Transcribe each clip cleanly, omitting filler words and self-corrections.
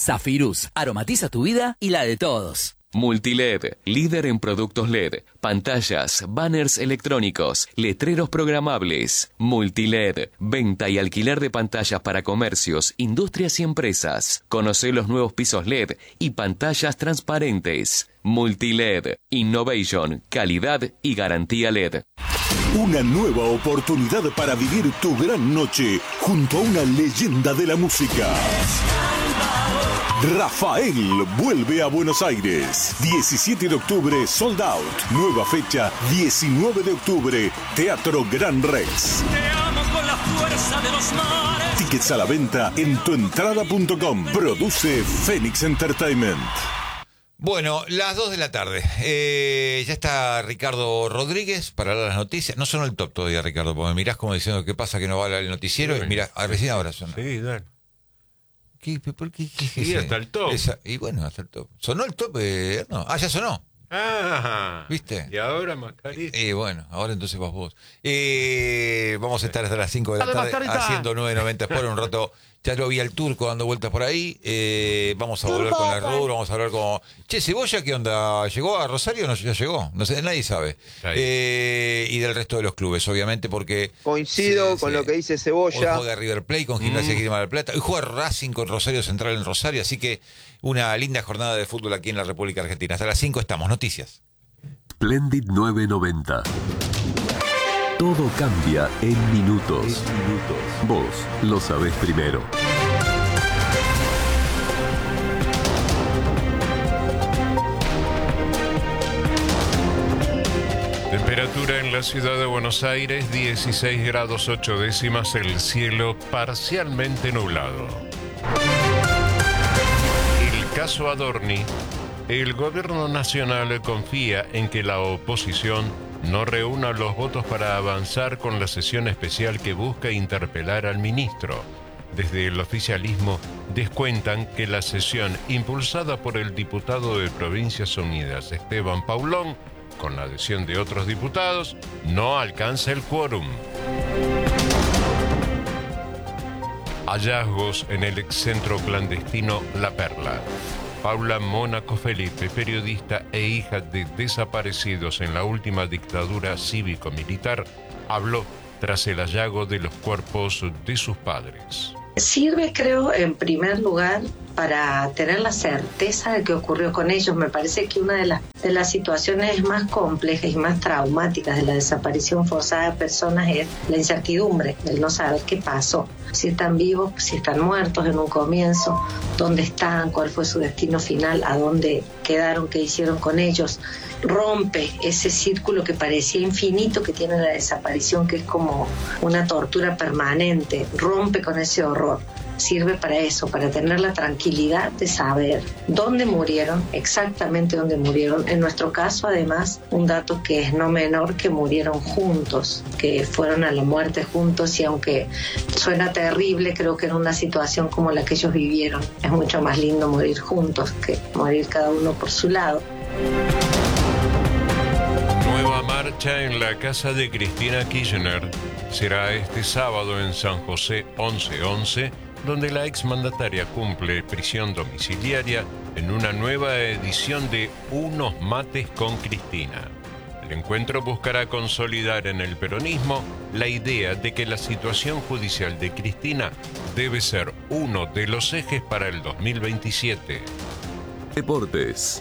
Zafirus, aromatiza tu vida y la de todos. Multiled, líder en productos LED, pantallas, banners electrónicos, letreros programables. Multiled, venta y alquiler de pantallas para comercios, industrias y empresas. Conoce los nuevos pisos LED y pantallas transparentes. Multiled, innovation, calidad y garantía LED. Una nueva oportunidad para vivir tu gran noche junto a una leyenda de la música. Rafael vuelve a Buenos Aires. 17 de octubre, sold out. Nueva fecha, 19 de octubre, Teatro Gran Rex. Te amo con la fuerza de los mares. Tickets a la venta en tuentrada.com. Produce Phoenix Entertainment. Bueno, las 2 de la tarde. Ya está Ricardo Rodríguez para hablar las noticias. No sonó el top todavía, Ricardo, porque me mirás como diciendo ¿qué pasa que no va a hablar el noticiero? Sí, y mira, recién ahora sonó. Sí, dale. ¿Por qué? Sí, hasta el top. Y bueno, hasta el top. ¿Sonó el top? No. Ah, ya sonó. Ah, ¿viste? Y ahora mascarita. Bueno, ahora entonces vas vos. Vamos a estar hasta las 5 de la tarde haciendo 990 por un rato. Ya lo vi al Turco dando vueltas por ahí. Vamos a volver con la rubro, vamos a hablar con... Che, Cebolla, ¿qué onda? ¿Llegó a Rosario o no? Ya llegó? No sé, nadie sabe. Y del resto de los clubes, obviamente, porque... Coincido con lo que dice Cebolla. Hoy juega River Plate con Gimnasia de Mar del Plata. Hoy juega Racing con Rosario Central en Rosario. Así que una linda jornada de fútbol aquí en la República Argentina. Hasta las 5 estamos. Noticias. Splendid 990. Todo cambia en minutos. Vos lo sabés primero. Temperatura en la ciudad de Buenos Aires, 16 grados 8 décimas, el cielo parcialmente nublado. El caso Adorni. El gobierno nacional confía en que la oposición no reúna los votos para avanzar con la sesión especial que busca interpelar al ministro. Desde el oficialismo descuentan que la sesión impulsada por el diputado de Provincias Unidas, Esteban Paulón, con la adhesión de otros diputados, no alcanza el quórum. Hallazgos en el excentro clandestino La Perla. Paula Mónaco Felipe, periodista e hija de desaparecidos en la última dictadura cívico-militar, habló tras el hallazgo de los cuerpos de sus padres. Sirve, creo, en primer lugar, para tener la certeza de qué ocurrió con ellos. Me parece que una de las situaciones más complejas y más traumáticas de la desaparición forzada de personas es la incertidumbre, el no saber qué pasó, si están vivos, si están muertos en un comienzo, dónde están, cuál fue su destino final, a dónde quedaron, qué hicieron con ellos. Rompe ese círculo que parecía infinito que tiene la desaparición, que es como una tortura permanente, rompe con ese horror. Sirve para eso, para tener la tranquilidad de saber dónde murieron, exactamente dónde murieron. En nuestro caso, además, un dato que es no menor, que murieron juntos, que fueron a la muerte juntos, y aunque suena terrible, creo que en una situación como la que ellos vivieron, es mucho más lindo morir juntos que morir cada uno por su lado. Nueva marcha en la casa de Cristina Kirchner. Será este sábado en San José 1111, donde la exmandataria cumple prisión domiciliaria en una nueva edición de Unos Mates con Cristina. El encuentro buscará consolidar en el peronismo la idea de que la situación judicial de Cristina debe ser uno de los ejes para el 2027. Deportes.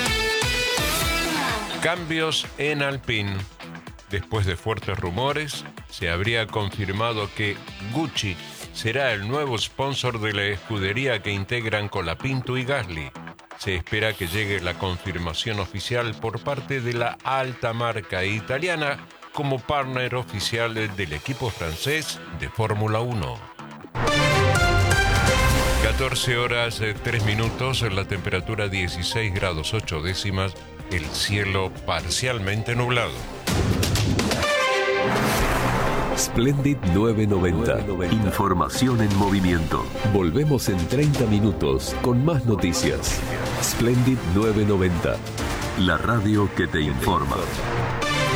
Cambios en Alpine. Después de fuertes rumores, se habría confirmado que Gucci será el nuevo sponsor de la escudería que integran Colapinto y Gasly. Se espera que llegue la confirmación oficial por parte de la alta marca italiana como partner oficial del equipo francés de Fórmula 1. 14 horas 3 minutos, la temperatura 16 grados 8 décimas, el cielo parcialmente nublado. Splendid 990. Información en movimiento. Volvemos en 30 minutos con más noticias. Splendid 990. La radio que te informa.